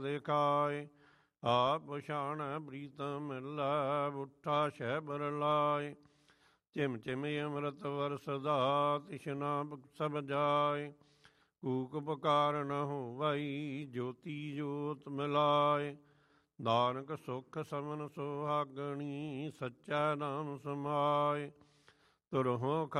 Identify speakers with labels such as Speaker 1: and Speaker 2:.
Speaker 1: ਦੇਖਾਏ। ਆਪ ਪਛਾਣ ਪ੍ਰੀਤਮ ਮਿਲੈ, ਬੁੱਠਾ ਸ਼ਹਿਬਰ ਲਾਏ। ਚਿਮ ਚਿਮ ਅੰਮ੍ਰਿਤ ਵਰਸਦਾ, ਤਿਸ਼ਨਾ ਸਭ ਜਾਏ। ਕੂਕ ਪੁਕਾਰ ਨ ਹੋਵਈ, ਜੋਤੀ ਜੋਤ ਮਿਲਾਏ। ਨਾਨਕ ਸੁਖ ਸਮਨ ਸੁਹਾਗਣੀ, ਸੱਚਾ ਨਾਮ ਸਮਾਏ। ਤੁਰਹੁ